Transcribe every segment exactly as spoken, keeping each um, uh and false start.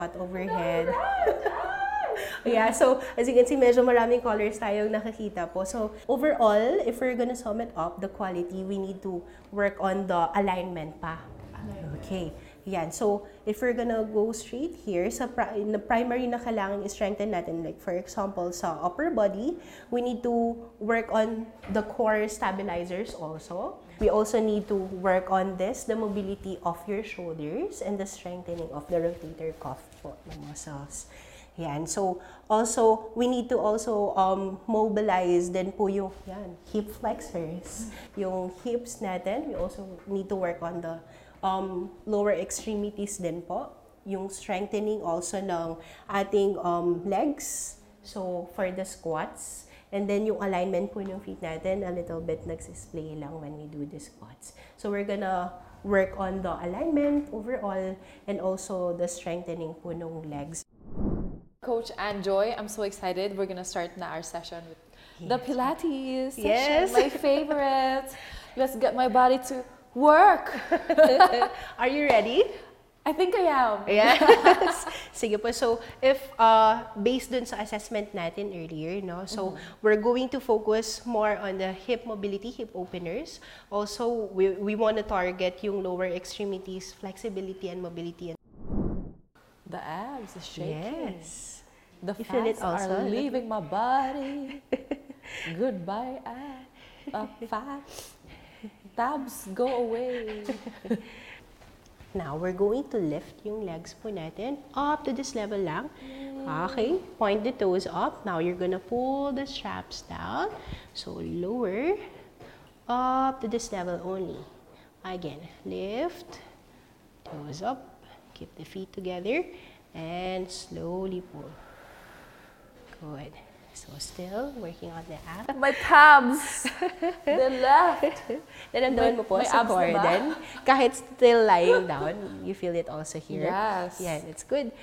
overhead. Yeah, so as you can see, medyo maraming colors tayong nakakita po. So overall, if we're gonna sum it up, the quality, we need to work on the alignment pa. Okay. Yan. So, if we're gonna go straight here, sa pri na primary na kailangan i-strengthen natin, like for example, sa upper body, we need to work on the core stabilizers also. We also need to work on this, the mobility of your shoulders and the strengthening of the rotator cuff po, ng muscles. Yan. So, also, we need to also um, mobilize din po yung yan, hip flexors. Yung hips natin, we also need to work on the um, lower extremities din po. Yung strengthening also ng ating um, legs. So, for the squats. And then, yung alignment po ng feet natin, a little bit nagsisplay lang when we do the squats. So, we're gonna work on the alignment overall and also the strengthening po ng legs. Coach Ann Joy, I'm so excited. We're gonna start na our session with yes. the Pilates session, yes. my favorite. Let's get my body to work. Are you ready? I think I am. Yes. Sige po. So, if uh, based dun sa assessment natin earlier, no? So, mm-hmm. we're going to focus more on the hip mobility, hip openers. Also, we, we want to target yung lower extremities, flexibility and mobility. The abs is shaking. Yes. The you feel it fats also? are leaving my body. Goodbye, ab. Uh, fats. Tabs, go away. Now, we're going to lift yung legs po natin up to this level lang. Okay, point the toes up. Now, you're gonna pull the straps down. So, lower, up to this level only. Again, lift, toes up, keep the feet together, and slowly pull. Good. So, still working on the abs. My tabs! The left! Naramdaman mo po may sa abs core na ba? din. Kahit still lying down, you feel it also here. Yes. Yeah, it's good.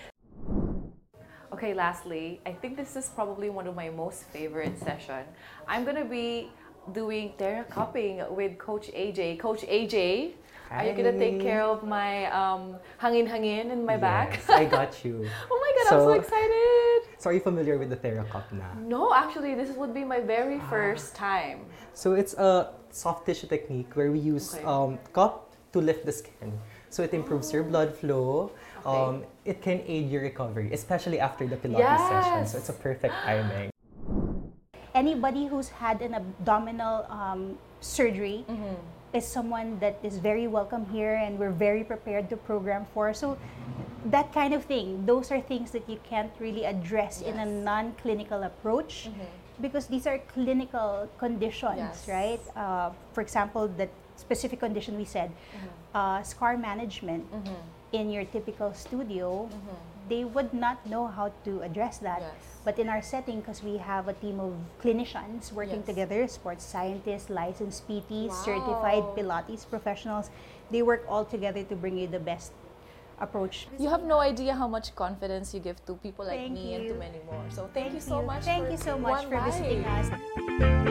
Okay, lastly, I think this is probably one of my most favorite session. I'm gonna be doing Terra cupping with Coach A J. Coach A J, are you gonna take care of my um, hangin-hangin in my yes, back? I got you. Oh my God, so, I'm so excited! So are you familiar with the TheraCup na? No, actually, this would be my very first time. So it's a soft tissue technique where we use Okay. um, cup to lift the skin. So it improves your blood flow. Okay. Um, it can aid your recovery, especially after the Pilates Yes. session. So it's a perfect timing. Anybody who's had an abdominal um, surgery Mm-hmm. is someone that is very welcome here and we're very prepared to program for. So that kind of thing, those are things that you can't really address in a Yes. non-clinical approach Mhm. because these are clinical conditions, Yes. right? Uh, for example, that specific condition we said, uh, scar management Mhm. in your typical studio, Mhm. they would not know how to address that. Yes. But in our setting, because we have a team of clinicians working Yes. together, sports scientists, licensed P Ts, Wow. certified Pilates professionals, they work all together to bring you the best approach. You have no idea how much confidence you give to people like Thank me and to you. many more. So thank, you so much. Thank for you so much one for visiting live. us.